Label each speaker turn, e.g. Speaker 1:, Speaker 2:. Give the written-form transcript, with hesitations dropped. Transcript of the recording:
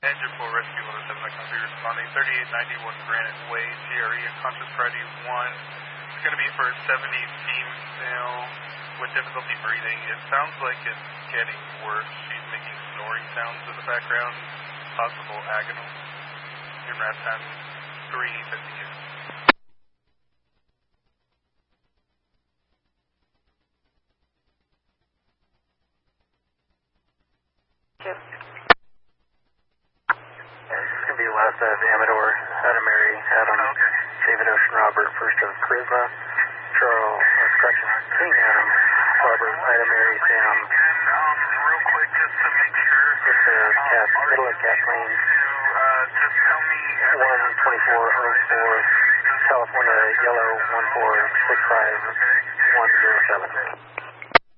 Speaker 1: Engine 4 Rescue 107, I can be responding. 3891 Granite Way, GRE, unconscious Friday 1. It's going to be for a 70 female with difficulty breathing. It sounds like it's getting worse. She's making snoring sounds in the background. Possible agonal. In RAP time 358.
Speaker 2: Last of Amador, Adam Mary, Adam, David Ocean Robert, first of Charisma, Charles, King Adam, Robert, Ida Mary, Sam.
Speaker 1: Real quick, just to make sure.
Speaker 2: Just middle of Kathleen.
Speaker 1: Just tell me.
Speaker 2: 12404, California, Yellow, 1465107.